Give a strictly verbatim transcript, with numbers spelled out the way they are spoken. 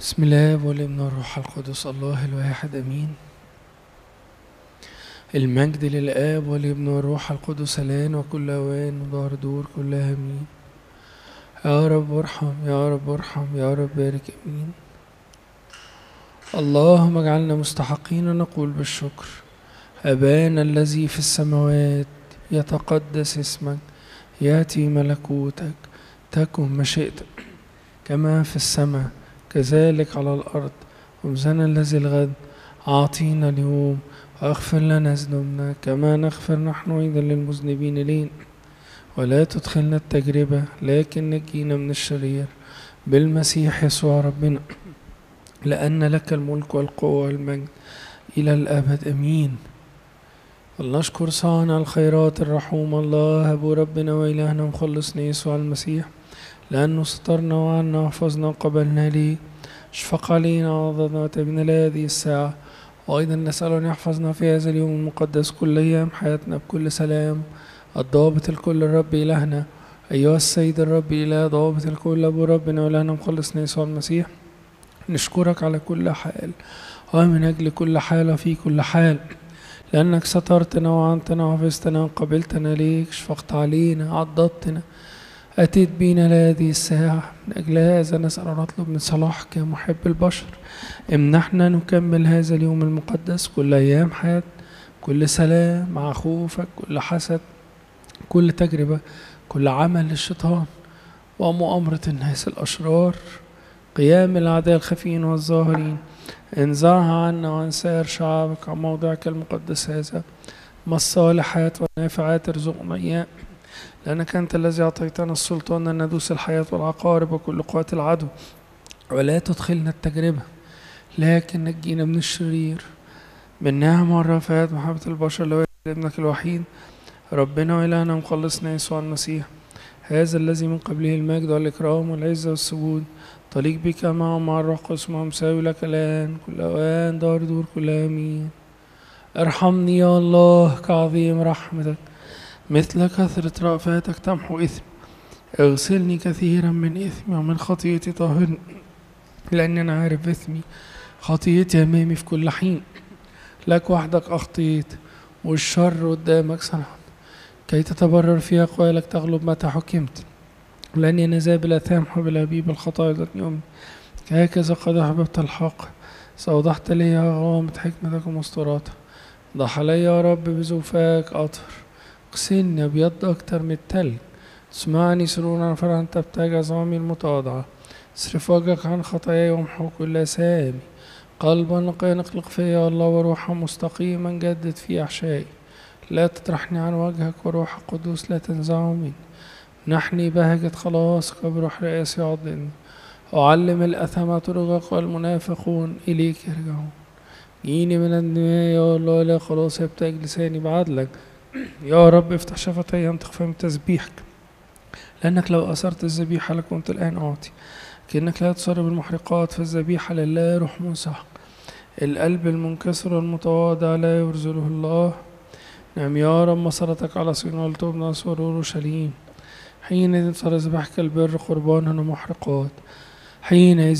بسم الله والابن والروح القدس الله الواحد امين. المجد للاب والابن والروح القدس الان وكل اوان ودار دور كلها امين. يا رب ارحم يا رب ارحم يا رب بارك امين. اللهم اجعلنا مستحقين نقول بالشكر: ابانا الذي في السماوات يتقدس اسمك، ياتي ملكوتك، تكن مشيئتك كما في السماء كذلك على الأرض. خبزنا الذي الغد أعطينا اليوم، واغفر لنا ذنوبنا كما نغفر نحن أيضا للمذنبين إلينا، ولا تدخلنا التجربة لكن نجينا من الشرير بالمسيح يسوع ربنا، لأن لك الملك والقوة والمجد إلى الأبد أمين. فلنشكر صانع الخيرات الرحوم الله أبو ربنا وإلهنا ومخلصنا يسوع المسيح، لأنه سترنا وعنا وحفظنا وقبلنا ليه، اشفق علينا وعظنا وتبنا لهذه الساعة، وأيضا نسأل أن يحفظنا في هذا اليوم المقدس كل أيام حياتنا بكل سلام. الضابط الكل الرب إلهنا، أيها السيد الرب إله ضابط الكل أبو ربنا وإلهنا مخلصنا يسوع المسيح، نشكرك على كل حال ومن أجل كل حال في كل حال، لأنك سترتنا وعنتنا وحفظتنا وقبلتنا ليك، اشفقت علينا عضدتنا، أتيت بينا لهذه الساعة. من أجل هذا نسأل ونطلب من صلاحك يا محب البشر، امنحنا نكمل هذا اليوم المقدس كل أيام حياة، كل سلام مع خوفك، كل حسد، كل تجربة، كل عمل للشيطان ومؤامرة الناس الأشرار، قيام الأعداء الخفيين والظاهرين، انزعها عنا وعن سائر شعبك عن موضعك المقدس هذا. ما الصالحات والنافعات ارزقنا إياه، لأنك أنت الذي أعطيتنا السلطان أن ندوس الحياة والعقارب وكل قوات العدو، ولا تدخلنا التجربة لكن نجينا من الشرير. بالنعمة والرفاهات محبة البشر لو ابنك الوحيد ربنا وإلهنا ومخلصنا يسوع المسيح، هذا الذي من قبله المجد والإكرام والعزة والسجود طليق بك معه مع الروح القدس مساوي لك الآن كل أوان دار دور كل آمين. ارحمني يا الله كعظيم رحمتك، مثل كثرة رأفاتك تمحو إثمي، اغسلني كثيرا من إثمي ومن خطيئتي طهرني، لأني أنا عارف إثمي خطيئتي أمامي في كل حين. لك وحدك أخطيت والشر قدامك صنعت، كي تتبرر في أقوالك تغلب متى حكمت، لأني أنا ذا بالآثام وبالهبيب الخطايا ذاتني أمي، هكذا قد أحببت الحق سأوضحت لي غوامض حكمتك ومستوراتك. ضح علي يا رب بزوفاك أطهر، اغسلني أبيض أكتر من التلج، اسمعني سرورا فرحا تبتهج عظامي المتواضعة، اصرف وجهك عن خطاياي وامحو كل آثامي، قلبا نقيا اخلق فيا يا الله وروحا مستقيما جدد في أحشائي، لا تطرحني عن وجهك وروح القدوس لا تنزعه مني، منحني بهجة خلاصك بروح رئاسي عضني، أعلم الأثمة طرقك والمنافقون إليك يرجعون، جيني من الدماء يا الله لا خلاص يبتهج لساني بعدلك، يا رب افتح شفتي ينطق فم تسبيحك، لأنك لو أثرت الذبيحة لكنت الآن أعطي، كأنك لا تصر بالمحرقات فالذبيحة لله روح منسحق، القلب المنكسر والمتواضع لا يرزله الله. نعم يا رب مسرتك على صين ولتبنى سور أورشليم، حين صار ذبحك البر قربانا ومحرقات، حين